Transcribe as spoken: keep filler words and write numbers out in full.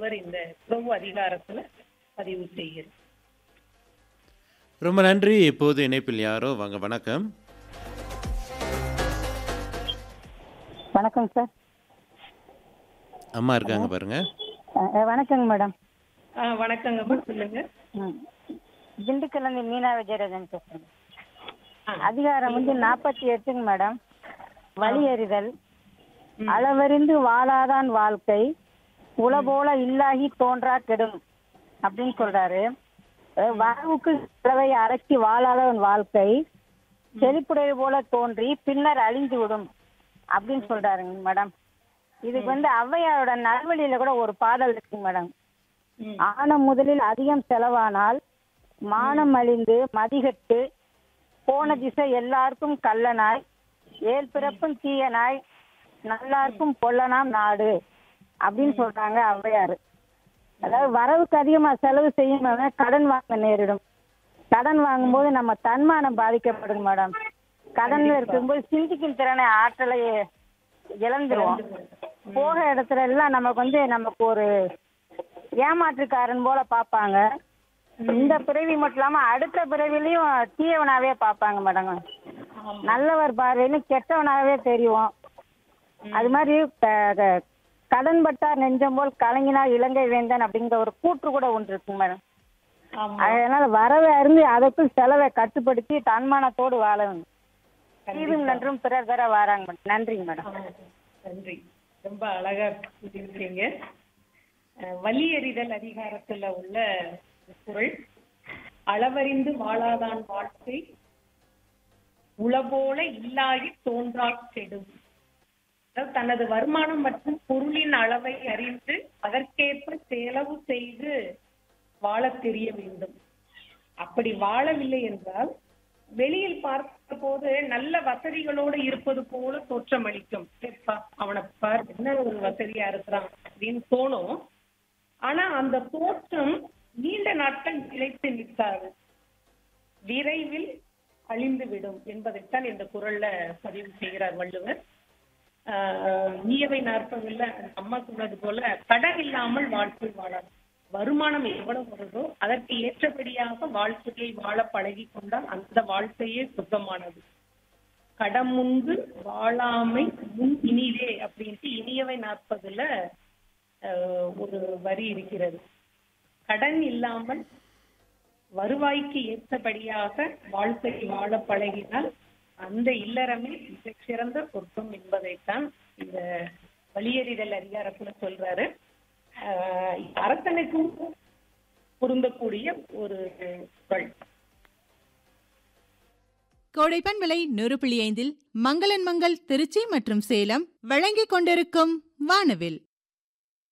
வள்ளுவர் இந்த துறவு அதிகாரத்துல பதிவு செய்கிறார். ரொம்ப நன்றி. இப்போது இணைப்பில் யாரோ வாங்க. வணக்கம். வணக்கம் சார். அம்மா ஹலோ. இருக்காங்க பாருங்க. அஹ் வணக்கங்க மேடம். ஆ, வணக்கங்கம்மா, சொல்லுங்க. ம். திண்டுக்கல்லேருந்து மீனா விஜயராஜன் பேசுறேன். ஆ, அதிகாரம் வந்து சொல்லுங்க. நாற்பத்தி எட்டுங்க மேடம். ஆ, வழியறிதல். ம், அளவறிந்து வாழாதான் வாழ்க்கை உல ம், போல இல்லாகி தோன்றா கெடும் அப்படின்னு சொல்றாரு. அஹ் ம், வரவுக்கு செலவை அடக்கி வாழாதவன் வாழ்க்கை ம், செழிப்புடைய போல தோன்றி பின்னர் அழிந்து விடும் அப்படின்னு ம், சொல்றாருங்க மேடம். இதுக்கு ம், வந்து ஔவையாரோட நல்வழியில கூட ஒரு பாடல் இருக்குங்க மேடம். ம், ஆன முதலில் அதிகம் செலவானால் ம், மானம் அழிந்து மதிகட்டு போன ம், திசை எல்லாருக்கும் கள்ளனாய் ஏழ் ம், பிறப்பும் தீயனாய் ம், நல்லாருக்கும் பொல்லனாம் நாடு அப்படின்னு ம், சொல்றாங்க ஔவையார். அதாவது ம், வரவுக்கு அதிகமா செலவு செய்யணும்னா கடன் வாங்க நேரிடும். கடன் ம். வாங்கும்போது நம்ம தன்மானம் பாதிக்கப்படும் மேடம். கடன்ல கண்டிப்பா. இருக்கும்போது சிந்திக்கும் திறனை ஆற்றலை இழந்துருவோம். இழந்து போகும். போக ம், இடத்துல எல்லாம் நமக்கு வந்து நமக்கு ஒரு ஏமாற்றுக்காரன் போல பார்ப்பாங்க. இந்த ம். பிறவி மட்டும் இல்லாம அடுத்த பிறவிலையும் தீயவனாவே பார்ப்பாங்க மேடம். ஆமா. நல்லவர் பார்வையிலும் கெட்டவனாவே தெரியும். அது ம், மாதிரி க- க- கடன் பட்டார் நெஞ்சம் போல் கலங்கினார் இலங்கை வேந்தன் அப்படிங்கிற ஒரு கூற்று கூட ஒன்று இருக்குங்க மேடம். ஆமா. அதனால வரவை அருந்து அதற்குள் செலவை கட்டுப்படுத்தி தன்மானத்தோடு வாழணும். தீதும் கண்டிப்பா. நன்றும் பிறர் தர வாராங்க மேடம். நன்றிங்க மேடம். ஆ, நன்றி. ரொம்ப அழகா சொல்லியிருக்கீங்க. அஹ், வலியறிதல் அதிகாரத்துல உள்ள குறள், அளவறிந்து வாழாதான் வாழ்க்கை உளபோல இல்லாகி தோன்றா கெடும். அதாவது தனது வருமானம் மற்றும் பொருளின் அளவை அறிந்து அதற்கேற்ப செலவு செய்து வாழத் தெரிய வேண்டும். அப்படி வாழவில்லை என்றால் வெளியில் பார்த்த போது நல்ல வசதிகளோடு இருப்பது போல தோற்றமளிக்கும். ஏப்பா, அவனை பார், என்ன ஒரு வசதியா இருக்கிறான் அப்படின்னு தோணும். ஆனா அந்த தோற்றம் நீண்ட நாட்கள் நிலைத்து நிற்காது, விரைவில் அழிந்து விடும் என்பதைத்தான் இந்த குறள்ல பதிவு செய்கிறார் வள்ளுவர். ஆஹ் ஈயவை நாற்பதுல அம்மா சொன்னது போல கடன் இல்லாமல் வாழ்க்கை வாழாது. வருமானம் எவ்வளவு வருதோ அதற்கு ஏற்றபடியாக வாழ்க்கையை வாழ பழகி கொண்டால் அந்த வாழ்க்கையே சுத்தமானது. கடம் முன்பு வாழாமை முன் இனிதே அப்படின்ட்டு இனியவை நாற்பதுல ஆஹ் ஒரு வரி இருக்கிறது. கடன் இல்லாமல் வருவாய்க்கு ஏற்றபடியாக வாழ்க்கை வாழ பழகினால் அந்த இல்லறமே மிகச்சிறந்த சொர்க்கம் என்பதைத்தான் இந்த வலியறிதல் அதிகாரத்துல சொல்றாரு. ஆஹ் அரசனுக்கும் பொருந்தக்கூடிய ஒரு குறள். கோடைப்பன் விலை நூறு புள்ளி ஐந்தில் மங்களன் மங்கள் திருச்சி மற்றும் சேலம் வழங்கிக் கொண்டிருக்கும் வானவில்.